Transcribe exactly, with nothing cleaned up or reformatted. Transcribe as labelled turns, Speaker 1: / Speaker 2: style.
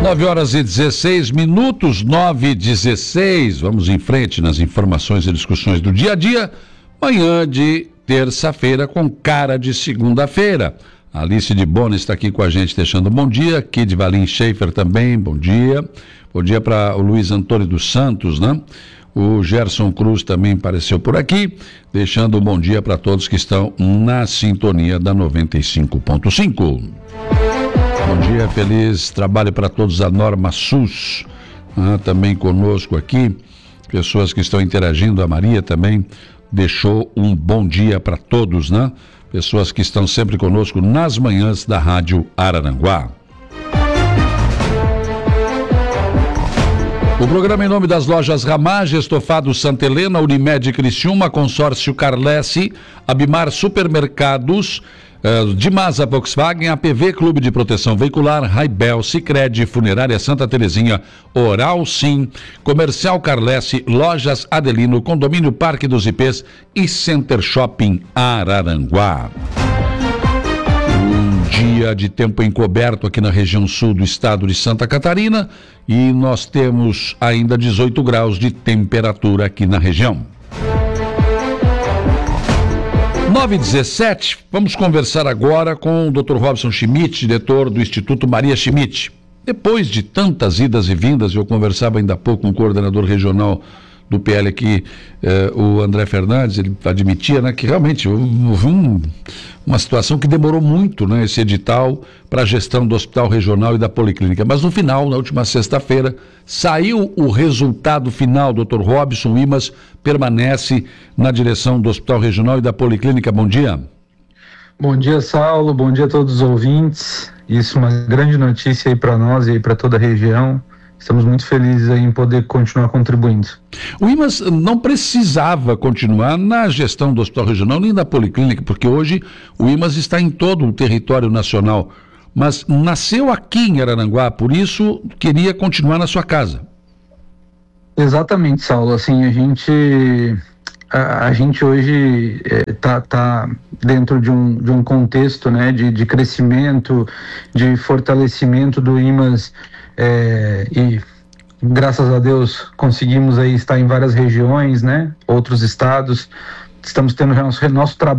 Speaker 1: nove horas e dezesseis minutos, nove e dezesseis. Vamos em frente nas informações e discussões do dia a dia. Manhã de terça-feira com cara de segunda-feira. A Alice de Bona está aqui com a gente, deixando um bom dia. Kid Valim Schaefer também, bom dia. Bom dia para o Luiz Antônio dos Santos, né? O Gerson Cruz também apareceu por aqui, deixando um bom dia para todos que estão na sintonia da noventa e cinco ponto cinco. Bom dia, feliz trabalho para todos. A Norma Sus, ah, também conosco aqui, pessoas que estão interagindo. A Maria também deixou um bom dia para todos, né? Pessoas que estão sempre conosco nas manhãs da Rádio Araranguá. O programa em nome das lojas Ramage, Estofado Santa Helena, Unimed Criciúma, Consórcio Carlesse, Abimar Supermercados, uh, Dimasa Volkswagen, A P V Clube de Proteção Veicular, Raibel, Sicredi, Funerária Santa Terezinha, Oral Sim, Comercial Carlesse, Lojas Adelino, Condomínio Parque dos Ipês e Center Shopping Araranguá. Dia de tempo encoberto aqui na região sul do estado de Santa Catarina e nós temos ainda dezoito graus de temperatura aqui na região. nove e dezessete, vamos conversar agora com o doutor Robson Schmidt, diretor do Instituto Maria Schmidt. Depois de tantas idas e vindas, eu conversava ainda há pouco com o coordenador regional do P L aqui, eh, o André Fernandes, ele admitia, né, que realmente houve um, uma situação que demorou muito, né, esse edital para a gestão do Hospital Regional e da Policlínica. Mas no final, na última sexta-feira, saiu o resultado final. doutor Robson, o I M A S permanece na direção do Hospital Regional e da Policlínica. Bom dia.
Speaker 2: Bom dia, Saulo. Bom dia a todos os ouvintes. Isso é uma grande notícia aí para nós e aí para toda a região. Estamos muito felizes aí em poder continuar contribuindo.
Speaker 1: O I M A S não precisava continuar na gestão do Hospital Regional nem da Policlínica, porque hoje o I M A S está em todo o território nacional, mas nasceu aqui em Araranguá, por isso queria continuar na sua casa.
Speaker 2: Exatamente, Saulo. Assim, a gente, a, a gente hoje está é, tá dentro de um, de um contexto, né, de, de crescimento, de fortalecimento do I M A S. É, e graças a Deus conseguimos aí estar em várias regiões, né? Outros estados. Estamos tendo nosso, nosso trabalho